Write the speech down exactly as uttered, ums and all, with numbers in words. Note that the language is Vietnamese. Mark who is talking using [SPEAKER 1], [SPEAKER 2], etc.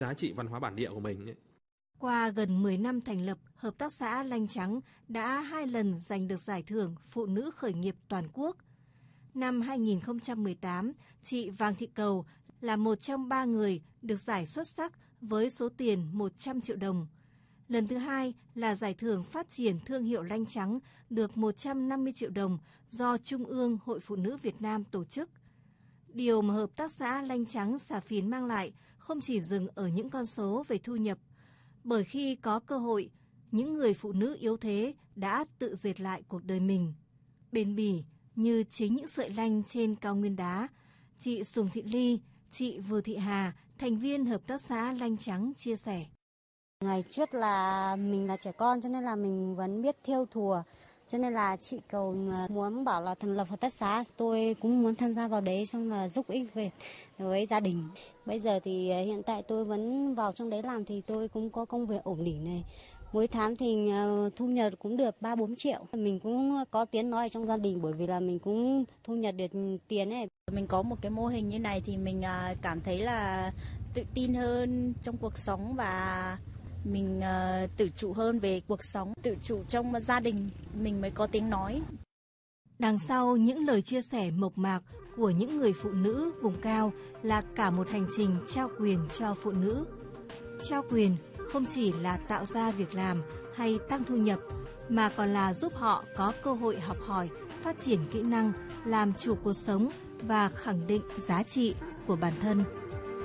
[SPEAKER 1] giá trị văn hóa bản địa của mình ấy.
[SPEAKER 2] Qua gần mười năm thành lập, Hợp tác xã Lanh Trắng đã hai lần giành được giải thưởng Phụ nữ khởi nghiệp toàn quốc. Năm hai nghìn không trăm mười tám, chị Vàng Thị Cầu là một trong ba người được giải xuất sắc với số tiền một trăm triệu đồng. Lần thứ hai là giải thưởng phát triển thương hiệu Lanh Trắng được một trăm năm mươi triệu đồng do Trung ương Hội Phụ nữ Việt Nam tổ chức. Điều mà Hợp tác xã Lanh Trắng Xà Phiến mang lại không chỉ dừng ở những con số về thu nhập, bởi khi có cơ hội, những người phụ nữ yếu thế đã tự dệt lại cuộc đời mình. Bền bỉ như chính những sợi lanh trên cao nguyên đá, chị Sùng Thị Ly, chị Vừa Thị Hà, thành viên Hợp tác xã Lanh Trắng chia sẻ.
[SPEAKER 3] Ngày trước là mình là trẻ con cho nên là mình vẫn biết thêu thùa. Cho nên là chị Cầu muốn bảo là thành lập hợp tác xã, tôi cũng muốn tham gia vào đấy xong là giúp ích về với gia đình. Bây giờ thì hiện tại tôi vẫn vào trong đấy làm thì tôi cũng có công việc ổn định này. Mỗi tháng thì thu nhập cũng được ba bốn triệu. Mình cũng có tiếng nói trong gia đình bởi vì là mình cũng thu nhập được tiền này.
[SPEAKER 4] Mình có một cái mô hình như này thì mình cảm thấy là tự tin hơn trong cuộc sống và mình uh, tự chủ hơn về cuộc sống, tự chủ trong gia đình, mình mới có tiếng nói.
[SPEAKER 2] Đằng sau những lời chia sẻ mộc mạc của những người phụ nữ vùng cao là cả một hành trình trao quyền cho phụ nữ. Trao quyền không chỉ là tạo ra việc làm hay tăng thu nhập, mà còn là giúp họ có cơ hội học hỏi, phát triển kỹ năng, làm chủ cuộc sống và khẳng định giá trị của bản thân.